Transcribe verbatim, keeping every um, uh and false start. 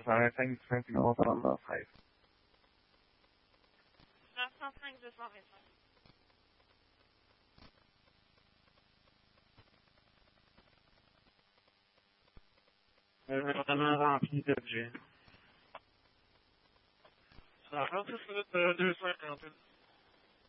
cinq cinq numéro trente-neuf treize. neuf cent cinq deux cent vingt-cinq. Euh, totalement rempli d'objets. Alors, trente-six minutes, deux cent cinquante.